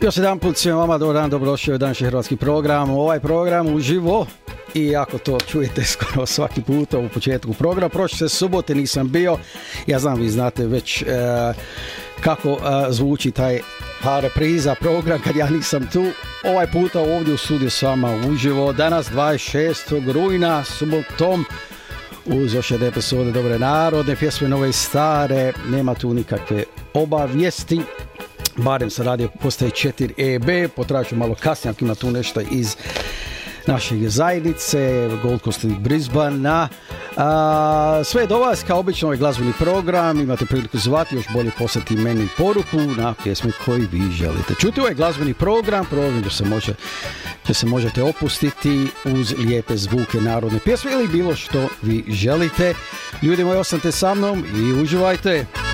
Još jedan put svima vama dobar dan, dobrodošli u današnji hrvatski program. Ovaj program uživo, i ako to čujete skoro svaki put u početku programa, prošle subote nisam bio. Ja znam, vi znate već kako zvuči taj repriza program kad ja nisam tu. Ovaj puta ovdje u studiju s vama uživo. Danas 26. rujna, subotom, uz još jedne epizode Dobre narodne, pjesme nove i stare. Nema tu nikakve obavijesti. Barem se radi o postaji 4EB, potražu malo kasnije ako ima tu nešto iz naše zajednice, Gold Coast i Brisbane. Sve do vas, kao obično, ovaj glazbeni program, imate priliku zvati, još bolje poslati meni poruku na pjesme koji vi želite čuti. Ovaj glazbeni program se možete opustiti uz lijepe zvuke narodne pjesme ili bilo što vi želite. Ljudi moji, ostanite sa mnom i uživajte.